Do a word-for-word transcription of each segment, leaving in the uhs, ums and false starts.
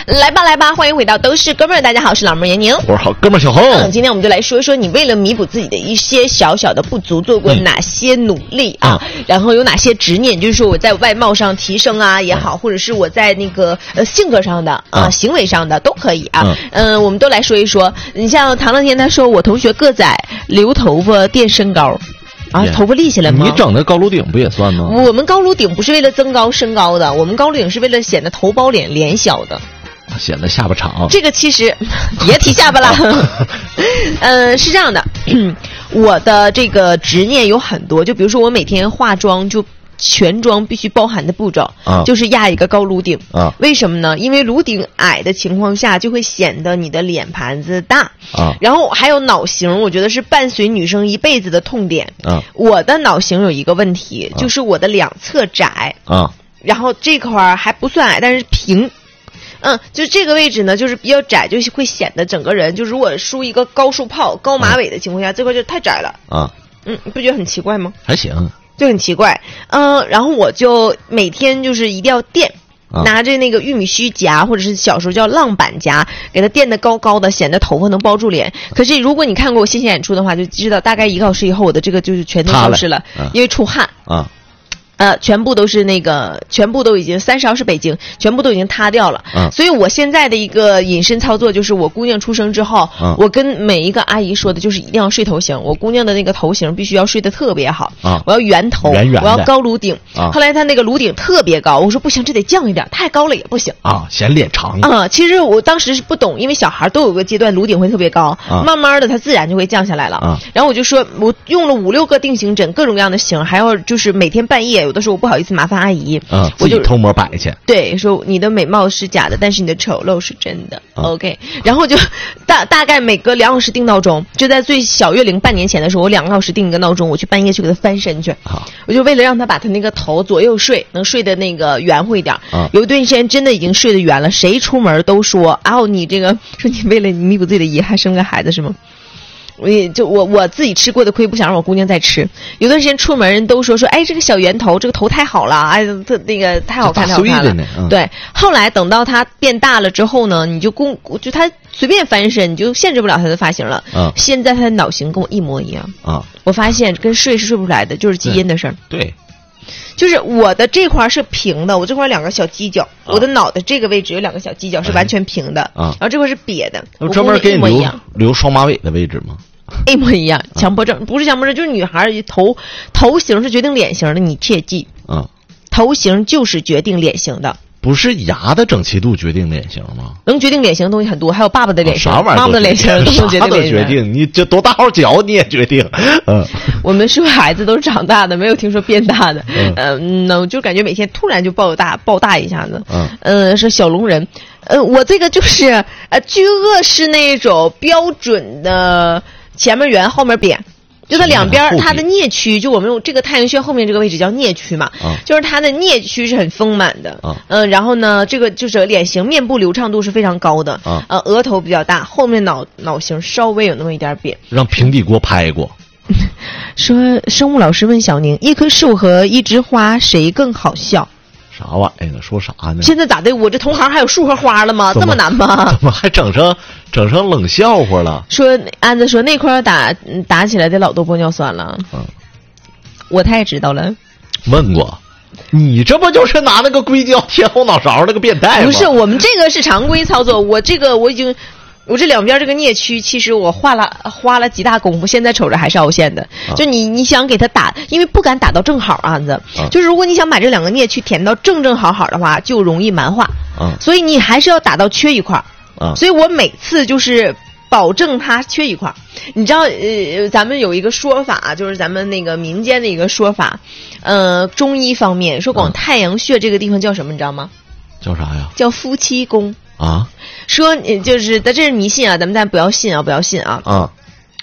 来吧来吧，欢迎回到都是哥们儿，大家好，我是老妹儿闫宁， 我是好哥们儿小红。 嗯，今天我们就来说一说你为了弥补自己的一些小小的不足做过哪些努力啊、嗯、然后有哪些执念，就是说我在外貌上提升啊也好、嗯、或者是我在那个呃性格上的啊、嗯、行为上的都可以啊。嗯、呃、我们都来说一说。你像唐乐天他说我同学个仔留头发垫身高啊，头发立起来吗？ 你整的高颅顶不也算吗？ 我们高颅顶不是为了增高身高的，我们高颅顶是为了显得头包脸脸小的， 显得下巴长。 这个其实别提下巴了。嗯、呃，是这样的，我的这个执念有很多，就比如说我每天化妆就。全妆必须包含的步骤、啊、就是压一个高颅顶、啊、为什么呢？因为颅顶矮的情况下就会显得你的脸盘子大、啊、然后还有脑型，我觉得是伴随女生一辈子的痛点、啊、我的脑型有一个问题、啊、就是我的两侧窄、啊、然后这块还不算矮，但是平，嗯，就这个位置呢就是比较窄，就会显得整个人就如果梳一个高束泡高马尾的情况下、啊、这块就太窄了啊。嗯，你不觉得很奇怪吗？ 还行， 就很奇怪。嗯、呃，然后我就每天就是一定要垫、啊、拿着那个玉米须夹，或者是小时候叫浪板夹，给它垫得高高的，显得头发能包住脸。可是如果你看过我线下演出的话就知道大概一个小时以后我的这个就是全都消失了、啊、因为出汗啊，呃，全部都是那个，全部都已经三十号是北京，全部都已经塌掉了。嗯，所以我现在的一个隐身操作就是，我姑娘出生之后，嗯，我跟每一个阿姨说的就是一定要睡头型，我姑娘的那个头型必须要睡得特别好。啊，我要圆头，圆圆的，我要高颅顶。啊，后来她那个颅顶特别高，我说不行，这得降一点，太高了也不行。 啊，显脸长。 啊、嗯，其实我当时是不懂，因为小孩都有个阶段颅顶会特别高，啊、慢慢的它自然就会降下来了。啊，然后我就说，我用了五六个定型枕，各种各样的型，还要就是每天半夜。有的时候我不好意思麻烦阿姨， 嗯，我就偷摸摆去。 对，说你的美貌是假的，但是你的丑陋是真的。嗯、OK， 然后就大大概每隔两小时定闹钟，就在最小月龄半年前的时候，我两个小时定一个闹钟，我去半夜去给他翻身去。啊，我就为了让他把他那个头左右睡，能睡得那个圆乎一点。啊，有一段时间真的已经睡得圆了，谁出门都说啊，你这个说你为了你弥补自己的遗憾生个孩子是吗？我也就我我自己吃过的亏，不想让我姑娘再吃。有段时间出门人都说说，哎，这个小圆头，这个头太好了，哎，这那个太好看太好看了。嗯、对，后来等到他变大了之后呢，你就公就他随便翻身，你就限制不了他的发型了。嗯，现在他的脑型跟我一模一样啊。我发现跟睡是睡不出来的，就是基因的事儿。 对。 就是我的这块是平的，我这块两个小犄角、啊，我的脑袋这个位置有两个小犄角是完全平的，啊，然后这块是瘪的。 我专门给你留留双马尾的位置吗？ 一模一样，强迫症、啊、不是强迫症，就是女孩头头型是决定脸型的，你切记。啊，头型就是决定脸型的。不是牙的整齐度决定脸型吗？ 能决定脸型的东西很多，还有爸爸的脸型， 啊、 妈妈的脸型都能决定脸型。 决定，你这多大号脚你也决定。嗯， 我们是孩子都是长大的，没有听说变大的。嗯，呃、我就感觉每天突然就爆大爆大一下子。嗯，呃，是小龙人。呃，我这个就是呃，巨鳄是那种标准的前面圆后面扁。就它两边它的颞区，就我们用这个太阳穴后面这个位置叫颞区嘛、啊、就是它的颞区是很丰满的。嗯、啊呃，然后呢这个就是脸型面部流畅度是非常高的。啊，呃额头比较大，后面脑脑型稍微有那么一点扁。 让平底锅拍过。 说生物老师问小宁，一棵树和一枝花谁更好笑？ 啥玩意儿？说啥呢？ 现在咋的？我这同行还有树和花了吗？这么难吗？ 怎么还整成整成冷笑话了？ 说安子说那块打打起来得老多玻尿酸了。嗯，我太知道了。 问过，你这不就是拿那个硅胶贴后脑勺那个变态吗？ 不是，我们这个是常规操作。我这个我已经。我这两边这个颞区，其实我花了花了极大功夫，现在瞅着还是凹陷的。啊、就你你想给它打，因为不敢打到正好啊子、啊，就是如果你想把这两个颞区填到正正好好的话，就容易蛮化。啊，所以你还是要打到缺一块。啊，所以我每次就是保证它缺一块。你知道，呃，咱们有一个说法，就是咱们那个民间的一个说法，呃，中医方面说广太阳穴这个地方叫什么，你知道吗？ 叫啥呀？ 叫夫妻宫。 啊， 说就是，这是迷信啊，咱们咱不要信啊，不要信啊。啊，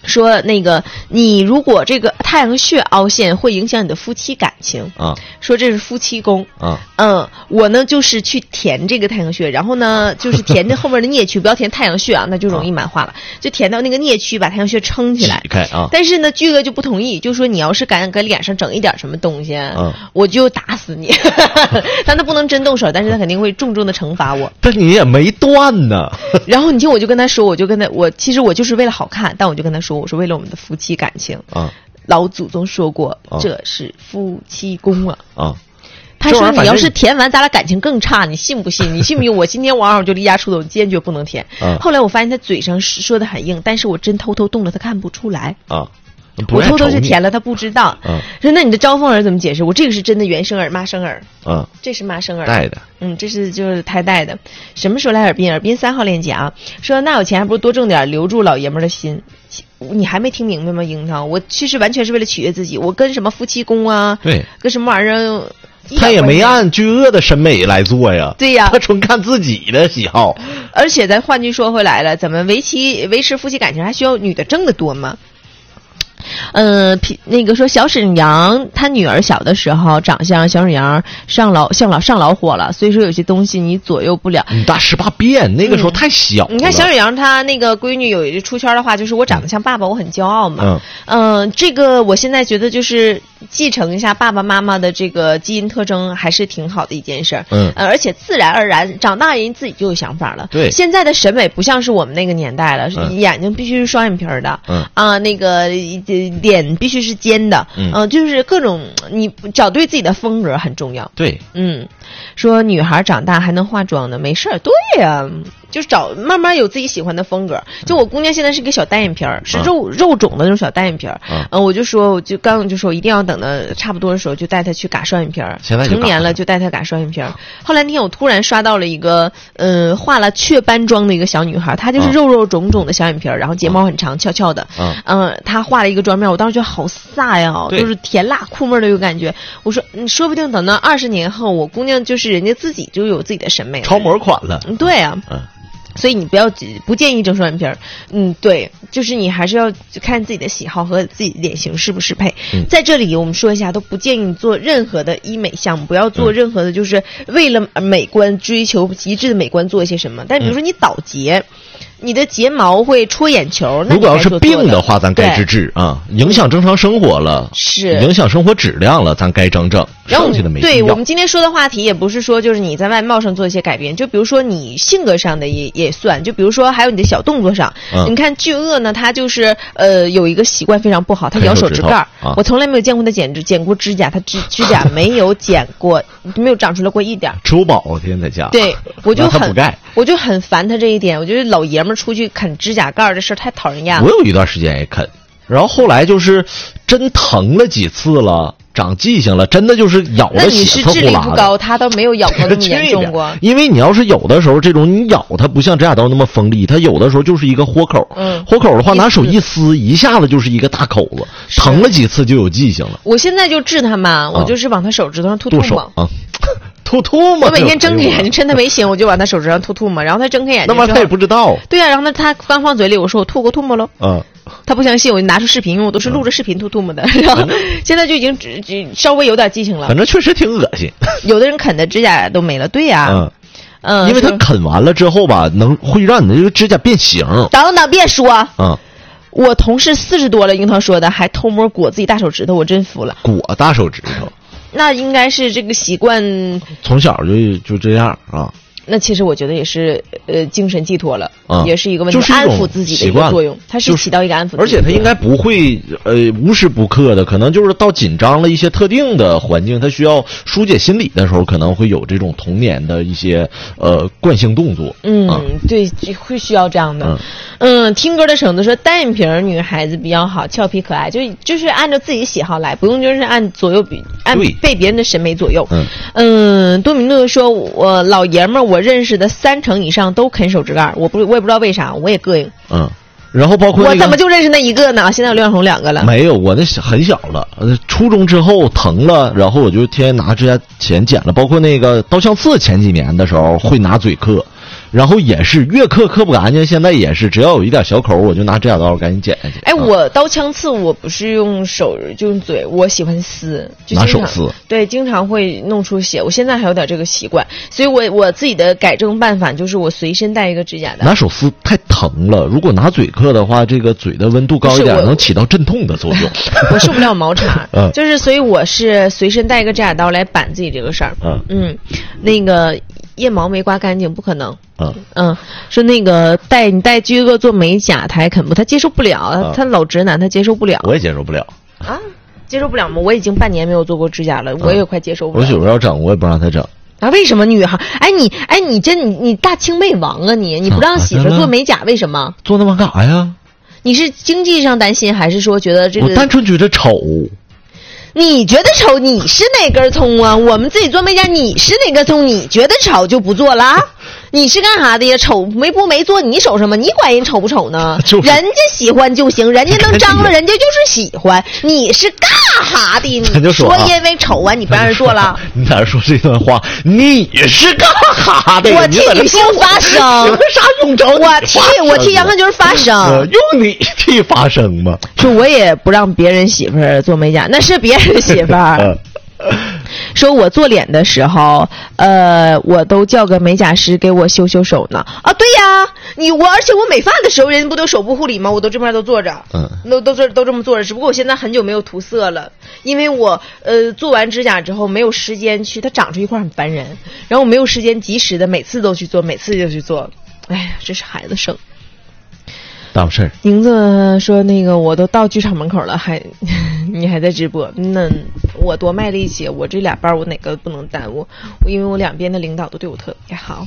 说那个你如果这个太阳穴凹陷会影响你的夫妻感情啊， 说这是夫妻宫啊， 嗯，我呢就是去填这个太阳穴，然后呢就是填这后面的颞区，不要填太阳穴啊，那就容易满化了，啊、就填到那个颞区，把太阳穴撑起来。 开啊！ 但是呢，巨鳄就不同意，就说你要是敢搁脸上整一点什么东西， 嗯， 我就打死你。但他不能真动手，但是他肯定会重重的惩罚我。 但你也没断呢。 然后你听，我就跟他说，我就跟他，我其实我就是为了好看，但我就跟他说，我说为了我们的夫妻感情啊。老祖宗说过，啊、这是夫妻宫啊。啊。他说：“你要是填完，咱俩感情更差，你信不信？你信不信？我今天晚上就离家出走，坚决不能填。啊、后来我发现他嘴上说的很硬，但是我真偷偷动了，他看不出来啊。我偷偷是填了，他不知道。啊、说那你的招风耳怎么解释？我这个是真的原生耳，妈生耳。啊，这是妈生耳带的。 嗯，这是就是胎带的。什么时候来耳鬓？耳鬓三号链接啊。说那有钱还不如多挣点，留住老爷们的心。你还没听明白吗，樱桃？我其实完全是为了取悦自己，我跟什么夫妻宫啊， 对， 跟什么玩意儿。” 他也没按巨鳄的审美来做呀， 对呀， 他纯看自己的喜好。 而且咱换句说回来了，怎么维持维持夫妻感情，还需要女的挣得多吗？呃，那个说小沈阳他女儿小的时候长相小沈阳上老像老上老火了，所以说有些东西你左右不了。 你大十八变，那个时候太小了、 嗯。你看小沈阳他那个闺女有一出圈的话，就是我长得像爸爸，我很骄傲嘛。嗯、呃，这个我现在觉得就是继承一下爸爸妈妈的这个基因特征，还是挺好的一件事儿。嗯、呃，而且自然而然长大人自己就有想法了。 对， 现在的审美不像是我们那个年代了，嗯、眼睛必须是双眼皮的。嗯啊、呃，那个。脸必须是尖的，嗯、呃，就是各种你找对自己的风格很重要。 对， 嗯，说女孩长大还能化妆呢，没事儿。对呀、啊，就是找慢慢有自己喜欢的风格。就我姑娘现在是个小单眼皮儿，是肉、嗯、肉肿的那种小单眼皮儿。嗯、呃，我就说，我就刚就说，我一定要等到差不多的时候就带她去嘎双眼皮儿。 现在成年了就带她嘎双眼皮儿。后来那天我突然刷到了一个，呃，化了雀斑妆的一个小女孩，她就是肉肉肿肿的小眼皮儿，然后睫毛很长，翘翘的。嗯，呃，她画了一个妆面，我当时觉得好飒呀，就是甜辣酷妹的有感觉。我说，你说不定等到二十年后，我姑娘就是人家自己就有自己的审美了， 超模款了。 对啊，嗯。所以你不要不建议整双眼皮儿，嗯，对，就是你还是要看自己的喜好和自己脸型适不适配。嗯、在这里我们说一下，都不建议你做任何的医美项目，不要做任何的，就是为了美观追求极致的美观做一些什么。但比如说你倒睫。嗯你的睫毛会戳眼球，那如果要是病的话，咱该治治啊，影响正常生活了， 是影响生活质量了，咱该整整。剩下的没必要。 对，我们今天说的话题也不是说就是你在外貌上做一些改变，就比如说你性格上的也也算，就比如说还有你的小动作上。嗯、你看巨鳄呢，他就是呃有一个习惯非常不好，他咬手指盖、啊、我从来没有见过他剪指剪过指甲，他指指甲没有剪过，没有长出来过一点。 吃不饱天天在家。 对，我就很我就很烦他这一点，我觉得老爷们出去啃指甲盖的事太讨人厌了。 我有一段时间也啃，然后后来就是真疼了几次了，长记性了，真的就是咬的血特呼啦的。那你是智力不高，他都没有咬过那么严重过。 因为你要是有的时候这种你咬它不像指甲刀那么锋利，它有的时候就是一个豁口，嗯，豁口的话拿手一撕，一下子就是一个大口子，疼了几次就有记性了。 我现在就治他嘛，我就是往他手指头上吐吐沫啊。吐吐沫， 我每天睁开眼睛，趁他没醒，我就往他手指上吐吐沫，然后他睁开眼睛， 那么他也不知道。 对啊，然后呢，他刚放嘴里，我说我吐过吐沫喽。嗯，他不相信，我就拿出视频，因为我都是录着视频吐吐沫的。然后现在就已经只只稍微有点记性了。 反正确实挺恶心。 有的人啃的指甲都没了，对呀、啊。嗯嗯，因为他啃完了之后吧，能会让你的这个指甲变形。 等等，别说。嗯。我同事四十多了，樱桃说的，还偷摸裹自己大手指头，我真服了。 裹大手指头。 那应该是这个习惯， 从小就就这样啊。 那其实我觉得也是呃精神寄托了，啊、也是一个问题， 就是安抚自己的一个作用，它是起到一个安抚、就是。 而且它应该不会呃无时不刻的，可能就是到紧张了一些特定的环境，它需要疏解心理的时候，可能会有这种童年的一些呃惯性动作。 嗯，啊、对，会需要这样的。嗯，嗯听歌的橙子说单眼皮女孩子比较好，俏皮可爱，就就是按照自己喜好来，不用就是按左右比按被别人的审美左右。嗯嗯，多米诺说我老爷们儿我。我认识的三成以上都啃手指盖，我不我也不知道为啥，我也膈应。 嗯，然后包括、那个、 我怎么就认识那一个呢？现在有刘小红两个了。 没有，我那很小了，初中之后疼了，然后我就天天拿指甲钳剪了。包括那个刀相刺，前几年的时候会拿嘴刻， 然后也是越刻刻不干净，现在也是只要有一点小口，我就拿指甲刀赶紧剪下去。 哎，啊、我刀枪刺我不是用手就用嘴，我喜欢撕，就拿手撕。 对，经常会弄出血，我现在还有点这个习惯，所以我我自己的改正办法就是我随身带一个指甲刀。 拿手撕太疼了，如果拿嘴刻的话，这个嘴的温度高一点，能起到镇痛的作用。 我受不了毛茬，嗯，就是所以我是随身带一个指甲刀来板自己这个事儿。嗯嗯，那个腋毛没刮干净，不可能。嗯嗯，说那个带你带居哥做美甲，他还肯不，他接受不了，嗯、他老直男，他接受不了。 我也接受不了啊，接受不了吗？我已经半年没有做过指甲了，我也快接受不了。 我媳妇要整，我也不让她整。 啊，为什么女孩？哎，你哎，你真你你大清美王啊你！你不让媳妇做美甲，为什么？ 做那玩意干啥呀？ 你是经济上担心，还是说觉得这个？ 我单纯觉得丑。 你觉得丑，你是哪根葱啊？我们自己做美甲，你是哪根葱？你觉得丑就不做啦？你是干啥的呀？丑没不没做，你守什么？你管人丑不丑呢？就是、人家喜欢就行，人家能张罗，人家就是喜欢。你是干啥的？你就说、啊、 因为丑啊，你不让人做了？ 你在这说这段话，你是干啥的？ 我替女性发声。 为啥用着我替我替杨汉就是发声、呃， 用你替发声吗？ 说我也不让别人媳妇儿做美甲，那是别人媳妇儿。说我做脸的时候，呃，我都叫个美甲师给我修修手呢。啊，对呀，你我而且我美发的时候，人家不都手部护理吗？我都这边都坐着，嗯，都都这都这么坐着。只不过我现在很久没有涂色了，因为我呃做完指甲之后没有时间去，它长出一块很烦人，然后我没有时间及时的每次都去做，每次就去做。哎呀，这是孩子生。 大事儿。 宁子说：“那个我都到剧场门口了，还你还在直播？那我多卖力气，我这俩班我哪个不能耽误？因为我两边的领导都对我特别好。”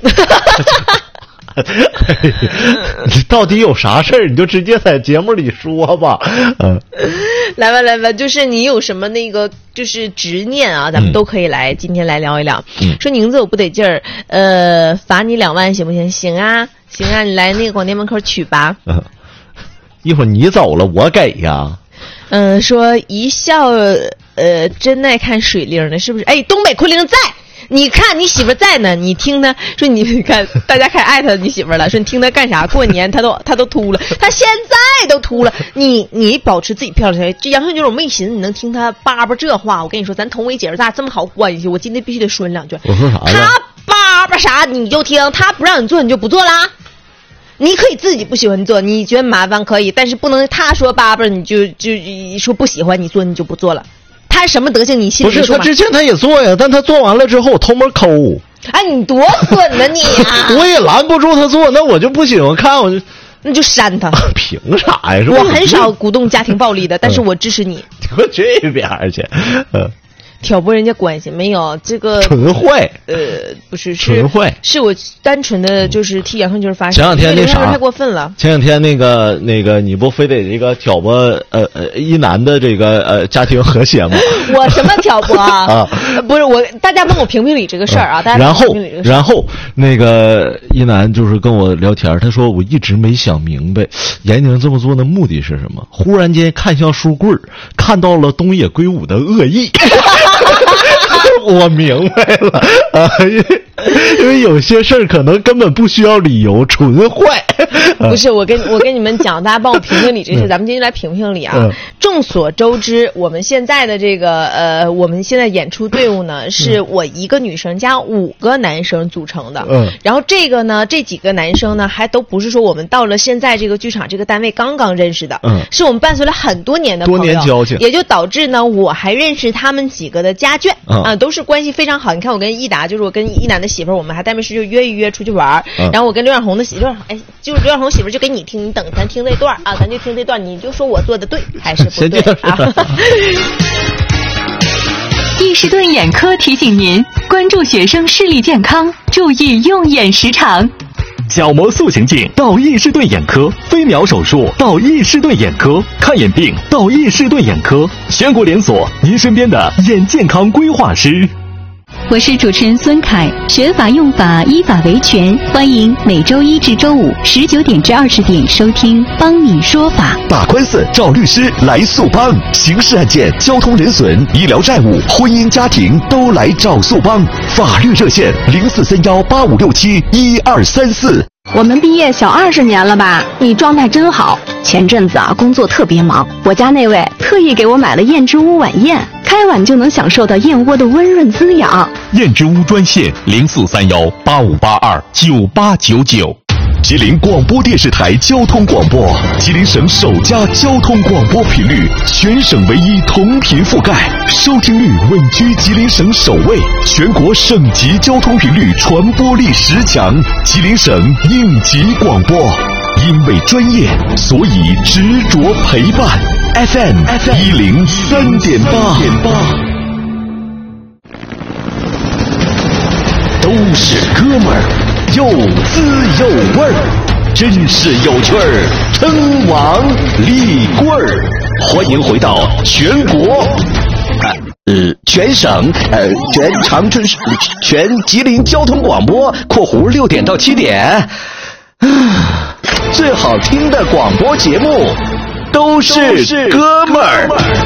你到底有啥事儿？你就直接在节目里说吧。嗯， 来吧来吧，就是你有什么那个就是执念啊，咱们都可以来、嗯、今天来聊一聊。嗯、说宁子我不得劲儿，呃，罚你两万行不行？行啊。行啊，你来那个广电门口取吧。嗯， 一会儿你走了，我给呀。 嗯，说一笑，呃，真爱看水灵的，是不是？哎，东北昆凌在，你看你媳妇在呢，你听他说你，你看大家开始艾特你媳妇了，说你听他干啥？过年他都他都秃了，他现在都秃了。你你保持自己漂亮。这杨秀就是我没寻思你能听他叭叭这话，我跟你说，咱同为姐儿，咱俩这么好关系，我今天必须得说你两句。 我说啥了？ 他叭叭啥你就听，他不让你做你就不做啦。你可以自己不喜欢做，你觉得麻烦可以，但是不能他说叭叭你就就说不喜欢你做你就不做了。他什么德行你心里说吗？ 不是，他之前他也做呀，但他做完了之后偷摸抠。 哎，你多损呢你啊！ 我也拦不住他做，那我就不喜欢看，我就那就删他。 凭啥呀？ 我很少鼓动家庭暴力的，但是我支持你。 你给我这边去，嗯。 挑拨人家关系没有这个纯坏， 呃，不是是纯坏， 是我单纯的就是替杨胜军发声。 前两天那啥太过分了。 前两天那个那个你不非得这个挑拨呃呃一男的这个呃家庭和谐吗？ 我什么挑拨啊？啊，不是我，大家帮我评评理这个事儿啊！大家然后然后那个一男就是跟我聊天，他说我一直没想明白严宁这么做的目的是什么。忽然间看向书柜，看到了东野圭吾的恶意。我明白了啊，因为因为有些事儿可能根本不需要理由，纯坏。 不是，我跟我跟你们讲，大家帮我评评理这事，咱们今天来评评理啊。嗯、众所周知，我们现在的这个呃，我们现在演出队伍呢，是我一个女生加五个男生组成的。嗯。然后这个呢，这几个男生呢，还都不是说我们到了现在这个剧场这个单位刚刚认识的，嗯，是我们伴随了很多年的朋友， 多年交情， 也就导致呢，我还认识他们几个的家眷，嗯、啊，都是关系非常好。你看，我跟一达，就是我跟一楠的媳妇儿，我们还单位是就约一约出去玩，嗯、然后我跟刘远红的媳妇儿，哎，就是刘远红媳妇儿就给你听，你等咱听这段啊，咱就听这段，你就说我做的对还是不对啊？ 伊士顿眼科提醒您关注学生视力健康，注意用眼时长。 角膜塑形镜到伊士顿眼科，飞秒手术到伊士顿眼科，看眼病到伊士顿眼科，全国连锁，您身边的眼健康规划师。 我是主持人孙凯，学法用法，依法维权。欢迎每周一至周五十九点至二十点收听《帮你说法》。 打官司找律师来速帮，刑事案件、交通人损、医疗债务、婚姻家庭都来找速帮。法律热线零四三幺八五六七一二三四。 我们毕业小二十年了吧？你状态真好。前阵子啊，工作特别忙，我家那位特意给我买了燕之屋晚宴，开碗就能享受到燕窝的温润滋养。 燕之屋专线零四三幺八五八二九八九九。 吉林广播电视台交通广播，吉林省首家交通广播频率，全省唯一同频覆盖，收听率稳居吉林省首位，全国省级交通频率传播力十强，吉林省应急广播。因为专业，所以执着陪伴。F M 一零三点八，都是哥们儿，有滋有味儿，真是有趣儿，称王立棍儿。欢迎回到全国，呃，全省，呃，全长春市，全吉林交通广播（括弧六点到七点）。最好听的广播节目，都是哥们儿。